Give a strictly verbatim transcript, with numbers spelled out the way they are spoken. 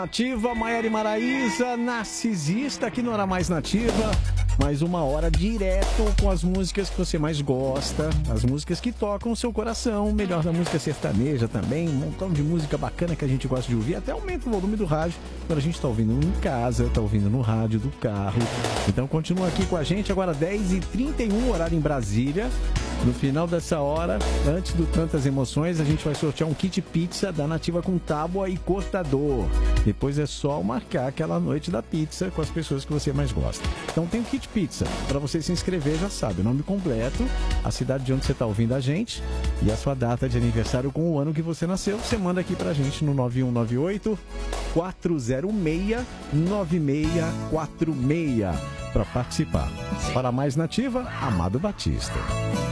Nativa, Maiara e Maraísa, narcisista aqui no Hora Mais Nativa. Mais uma hora direto com as músicas que você mais gosta, as músicas que tocam o seu coração, melhor da música sertaneja também, um montão de música bacana que a gente gosta de ouvir, até aumenta o volume do rádio, quando a gente está ouvindo em casa, está ouvindo no rádio do carro. Então continua aqui com a gente, agora dez e trinta e um, horário em Brasília. No final dessa hora, antes do Tantas Emoções, a gente vai sortear um kit pizza da Nativa com tábua e cortador. Depois é só marcar aquela noite da pizza com as pessoas que você mais gosta. Então tem o kit pizza. Para você se inscrever, já sabe, o nome completo, a cidade de onde você está ouvindo a gente e a sua data de aniversário com o ano que você nasceu. Você manda aqui pra gente no nove um nove oito, quatro zero seis, nove seis quatro seis para participar. Para mais Nativa, Amado Batista.